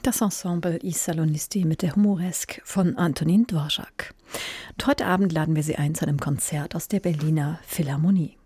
Das Ensemble I Salonisti mit der Humoresk von Antonin Dvorak. Und heute Abend laden wir Sie ein zu einem Konzert aus der Berliner Philharmonie.